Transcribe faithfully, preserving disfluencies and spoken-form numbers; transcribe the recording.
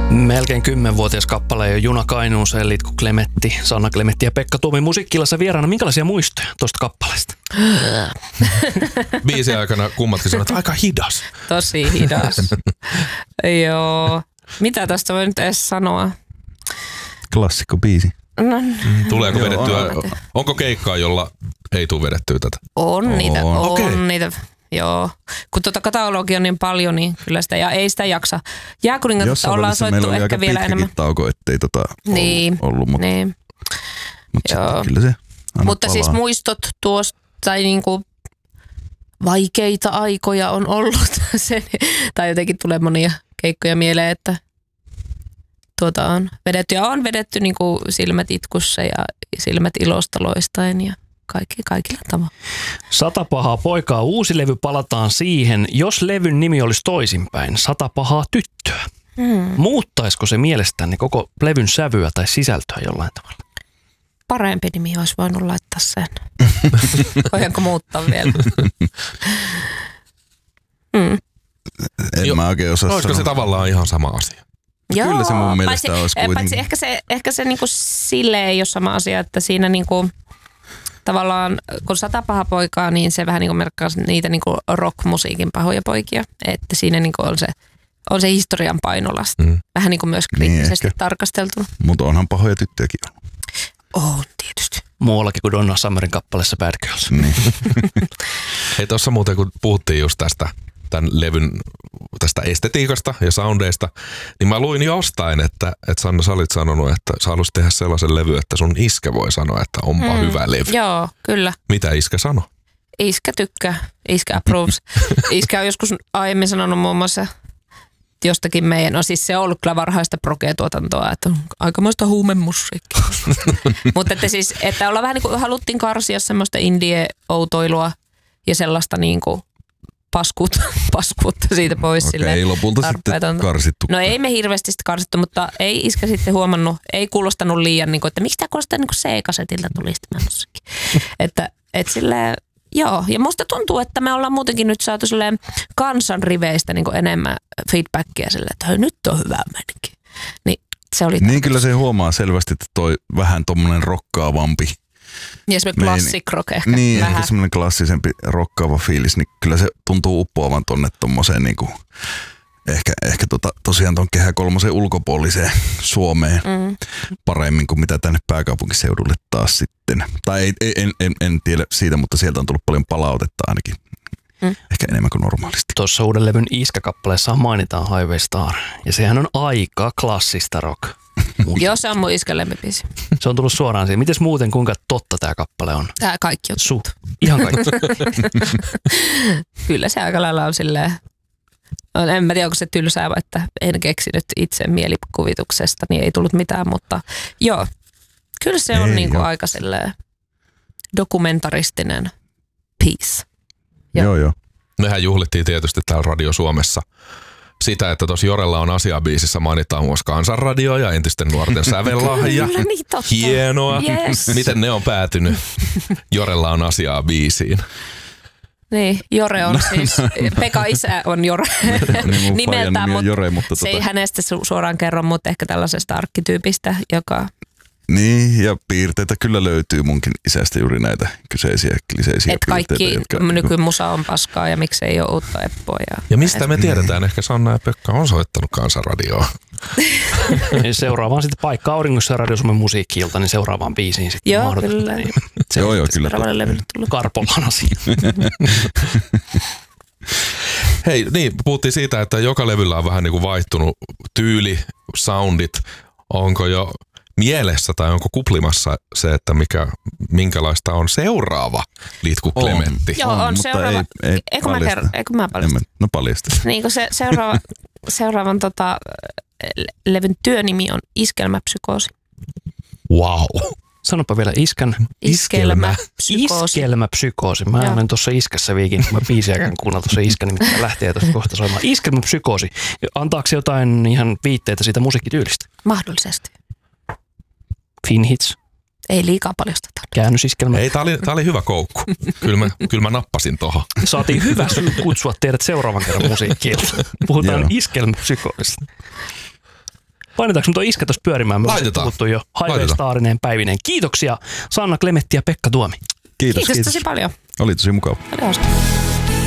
Melkein kymmenvuotias kappale jo Juna Kainuuseen, Litku Klemetti, Sanna Klemetti ja Pekka Tuomi Musiikki-illassa vieraana. Minkälaisia muistoja tuosta kappaleesta? Biisin aikana kummatkin sanoivat, että aika hidas. Tosi hidas. Joo. Mitä tästä voi nyt edes sanoa? Klassikko biisi. No. Tuleeko Joo, vedettyä, on. onko keikkaa, jolla ei tule vedettyä tätä? On niitä, on, Okei. on niitä. Joo. Kun tuota katalogia on niin paljon, niin kyllä sitä, ja ei sitä jaksa. Jääkuningatta ollaan soittu ehkä vielä enemmän. Tauko, ettei tota niin, ollut, ollut mutta, niin. mutta Joo. kyllä se Mutta palaa. siis muistot tuosta, tai niinku vaikeita aikoja on ollut. Sen, tai jotenkin tulee monia keikkoja mieleen, että tuota on vedetty. Ja on vedetty niinku silmät itkussa ja silmät ilosta loistaen ja kaikki, kaikilla tavalla. Sata pahaa poikaa, uusi levy, palataan siihen. Jos levyn nimi olisi toisinpäin, Sata pahaa tyttöä. Hmm. Muuttaisiko se mielestänne koko levyn sävyä tai sisältöä jollain tavalla? Parempi nimi olisi voinut laittaa sen. Voidaanko muuttaa vielä? Mm. En Jo, mä oikein osaa olisiko se sanoa. tavallaan ihan sama asia? Joo, Kyllä se mun mielestä paitsi, olisi kuitenkin. paitsi ehkä se, ehkä se niinku silleen ei ole sama asia, että siinä niinku, tavallaan kun Sata pahaa poikaa, niin se vähän niinku merkkaa niitä niinku rock-musiikin pahoja poikia. Että siinä niinku on se, on se historian painolasta. Mm. Vähän niinku myös Niin kriittisesti ehkä. tarkasteltuna. Mutta onhan pahoja tyttöjäkin ollut. On tietysti. Muuallakin kuin Donna Summerin kappaleessa Bad Girls. Niin. Hei, tuossa muuten kun puhuttiin just tästä tämän levyn tästä estetiikasta ja soundeista, niin mä luin jostain, että, että Sanna, sä olit sanonut, että sä haluaisit tehdä sellaisen levy, että sun iskä voi sanoa, että onpa mm. hyvä levy. Joo, kyllä. Mitä iskä sanoi? Iskä tykkää. Iskä approves. Iskä on joskus aiemmin sanonut muun muassa jostakin meidän, no siis se on ollut kyllä varhaista progea-tuotantoa, että on aikamoista huumemusiikkia. Mutta että siis, että ollaan vähän niin kuin haluttiin karsia semmoista indie-outoilua ja sellaista niin kuin paskuutta, paskuutta siitä pois. Okei, silleen lopulta tarpeetonta. sitten karsittu. No ei me hirveästi sitä karsittu, mutta ei iskä sitten huomannut, ei kuulostanut liian, niin kuin, että miksi tämä kuulostaa niin kuin C-kasetilta tulisi tämä musiikki. että et silleen, joo, ja musta tuntuu, että me ollaan muutenkin nyt saatu silleen kansan riveistä niin kuin enemmän feedbackia silleen, että hei, nyt on hyvä meininki. Niin se oli Niin kyllä se huomaa selvästi, että toi vähän tommonen rokkaavampi. ja se classic rock ehkä Niin, vähän. ehkä semmoinen klassisempi rokkaava fiilis, niin kyllä se tuntuu uppoavan tonne tommoseen niinku, ehkä, ehkä tota, tosiaan ton Kehä kolmosen ulkopuoliseen Suomeen Mm. paremmin kuin mitä tänne pääkaupunkiseudulle taas sitten. Tai ei, ei, en, en, en tiedä siitä, mutta sieltä on tullut paljon palautetta ainakin. Mm. Ehkä enemmän kuin normaalisti. Tuossa uuden levyn Iskä-kappaleessa mainitaan Highway Star. Ja sehän on aika klassista rock. Joo, se on mun iskän lempibiisi. Se on tullut suoraan siihen. Mites muuten, kuinka totta tämä kappale on? Tää kaikki on Su. Ihan kaikki. Kyllä se aika lailla on silleen, on, en mä tiedä onko se tylsää, että en keksinyt itse mielikuvituksesta, niin ei tullut mitään, mutta joo, kyllä se on Ei, niinku joo. aika silleen dokumentaristinen piece. Joo, joo. joo. Mehän juhlittiin tietysti täällä Radio Suomessa sitä, että tuossa Jorella on asiabiisissä mainitaan myös Kansanradio ja entisten nuorten sävellahja. Kyllä, niin totta. Hienoa. Yes. Miten ne on päätynyt? Jorella on asiaa biisiin. Niin, Jore on siis, Pekka isä on Jore Niin mun nimeltään, faijan nimi on mutta Jore, mutta se ei tota, hänestä su- suoraan kerro, mutta ehkä tällaisesta arkkityypistä, joka niin, ja piirteitä kyllä löytyy munkin isästä juuri näitä kyseisiä kliseisiä että kaikki piirteitä. jotka- nykymusa on paskaa ja miksei ole uutta Eppoa. Ja, Ja mistä me tiedetään? Ehkä Sanna ja Pekka on soittanut Kansanradioa. Niin seuraavaan sitten paikka auringossa ja Radio Suomen musiikki-ilta, niin seuraavaan biisiin sitten. Joo, mahdollisesti. kyllä. Niin. Se joo, joo, kyllä. Seuraavalle levylle tullut. Karpolan asia. Hei, niin, puhuttiin siitä, että joka levyllä on vähän niin kuin vaihtunut tyyli, soundit. Onko jo mielessä tai onko kuplimassa se, että mikä, minkälaista on seuraava Litku On. Klemetti? Joo, on mutta seuraava. ei- ei Eikö mä paljasta. kerron? Eikö mä En paljasta? mä, no paljasta. Niin kuin se seuraava, seuraavan tota, le- levyn työnimi on Iskelmäpsykoosi. Wow. Sanopa vielä iskän. Iskelmäpsykoosi. Iskelmäpsykoosi. Mä Joo. olen tuossa Iskässä viikin, kun mä biisiäkään kuunnella tuossa Iskä, nimittäin lähtee tuosta kohta soimaan. Iskelmäpsykoosi. Antaako se jotain ihan viitteitä siitä musiikkityylistä? Mahdollisesti. Finhits, Ei liikaa paljasteta. Ei, käännösiskelmä. tää oli, tää oli hyvä koukku. Kyllä mä, kyllä mä nappasin tohon. Saatiin hyvä syy kutsua teidät seuraavan kerran musiikkiilta. Puhutaan Joo. iskelmäpsykoosista. Painetaanko me tuo iskä tuossa pyörimään? Me Laitetaan. puhuttu jo Highway Laitetaan. Starineen päivinen. Kiitoksia Sanna Klemetti ja Pekka Tuomi. Kiitos, Kiitos kiitos. tosi paljon. Oli tosi mukava. Oli hauska.